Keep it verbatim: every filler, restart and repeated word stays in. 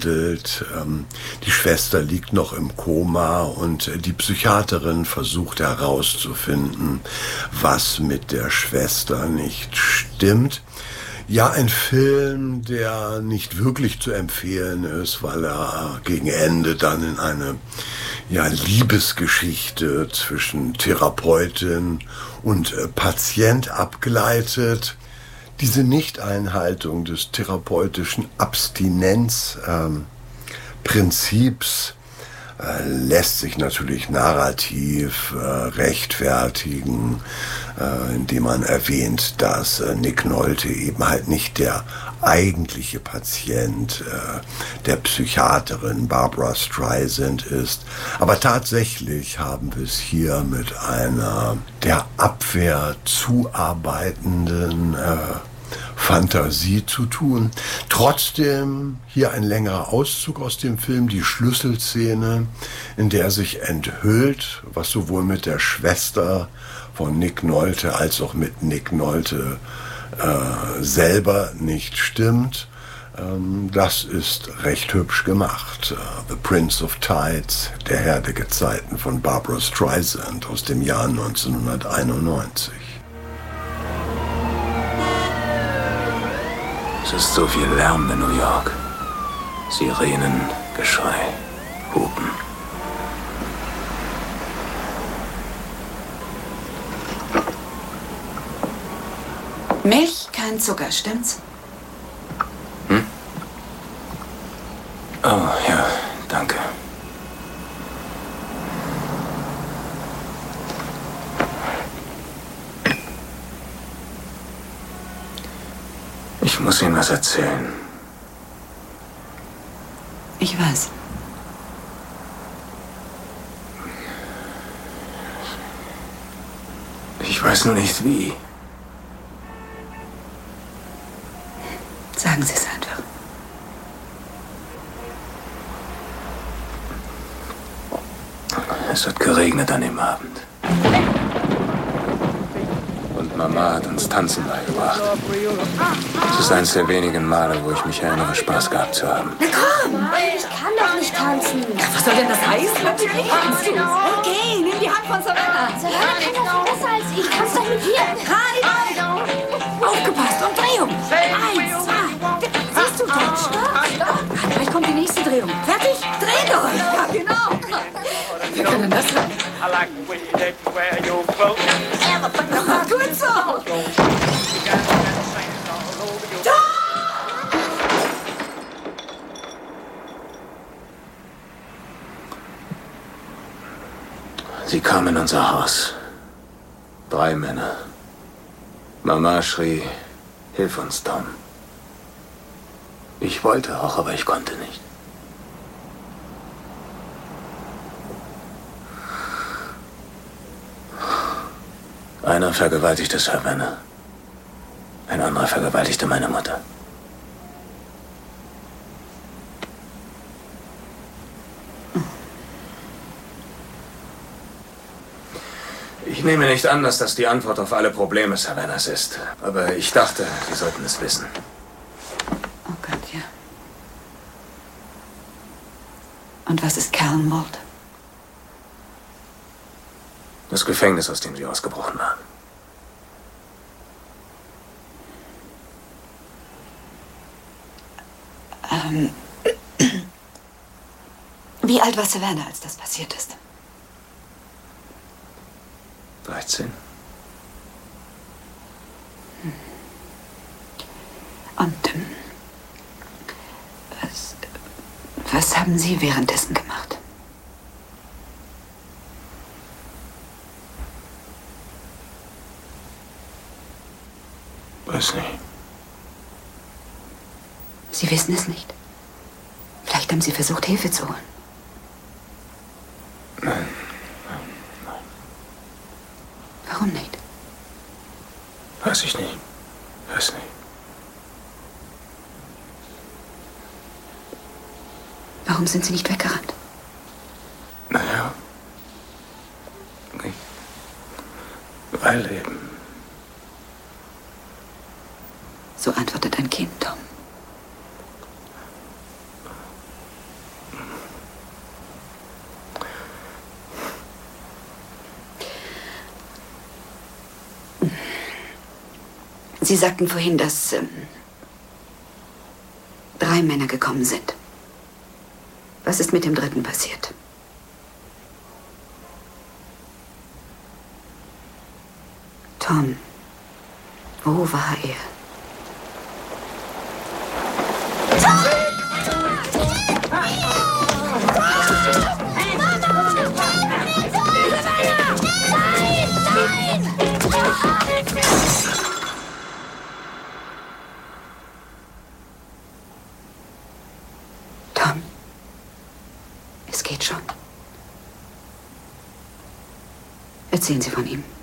Die Schwester liegt noch im Koma und die Psychiaterin versucht herauszufinden, was mit der Schwester nicht stimmt. Ja, ein Film, der nicht wirklich zu empfehlen ist, weil er gegen Ende dann in eine ja, Liebesgeschichte zwischen Therapeutin und äh, Patient abgleitet. Diese Nichteinhaltung des therapeutischen Abstinenzprinzips äh, lässt sich natürlich narrativ äh, rechtfertigen, äh, indem man erwähnt, dass äh, Nick Nolte eben halt nicht der eigentliche Patient äh, der Psychiaterin Barbra Streisand ist. Aber tatsächlich haben wir es hier mit einer der Abwehr zuarbeitenden äh, Fantasie zu tun. Trotzdem hier ein längerer Auszug aus dem Film, die Schlüsselszene, in der sich enthüllt, was sowohl mit der Schwester von Nick Nolte als auch mit Nick Nolte äh, selber nicht stimmt. Ähm, das ist recht hübsch gemacht. Uh, The Prince of Tides, der Herr der Gezeiten von Barbra Streisand aus dem Jahr neunzehnhunderteinundneunzig. Es ist so viel Lärm in New York. Sirenen, Geschrei, Hupen. Milch, kein Zucker, stimmt's? Hm? Oh, ja, danke. Ich muss Ihnen was erzählen. Ich weiß. Ich weiß nur nicht wie. Sagen Sie es einfach. Es hat geregnet an dem Abend. Und Mama hat uns Tanzen beigebracht. Es ist eines der wenigen Male, wo ich mich erinnere, Spaß gehabt zu haben. Na komm! Ich kann doch nicht tanzen. Was soll denn das heißen? Natürlich kannst du. Okay, nimm die Hand von Savannah. Savannah kann doch besser als ich. Kannst doch mit dir. Halt! Aufgepasst, Umdrehung. Eins, zwei. Siehst du, dort, stopp, stopp. Gleich kommt die nächste Drehung. Fertig? Dreht euch. Ja, genau. Wer kann denn das sein? Gut so. Sie kamen in unser Haus. Drei Männer. Mama schrie, hilf uns, Tom. Ich wollte auch, aber ich konnte nicht. Einer vergewaltigte Savannah. Ein anderer vergewaltigte meine Mutter. Ich nehme nicht an, dass das die Antwort auf alle Probleme Savannahs ist. Aber ich dachte, Sie sollten es wissen. Oh Gott, ja. Und was ist Callenwald? Das Gefängnis, aus dem Sie ausgebrochen waren. Ähm. Wie alt war Savannah, als das passiert ist? dreizehn. Und ähm, was, was haben Sie währenddessen gemacht? Weiß nicht. Sie wissen es nicht. Vielleicht haben Sie versucht, Hilfe zu holen. Nein. Warum nicht? Weiß ich nicht. Weiß nicht. Warum sind Sie nicht weggerannt? Naja. Weil eben. So antwortet ein Kind, Tom. Sie sagten vorhin, dass ähm, drei Männer gekommen sind. Was ist mit dem dritten passiert? Tom, wo war er? Tom, es geht schon. Erzählen Sie von ihm.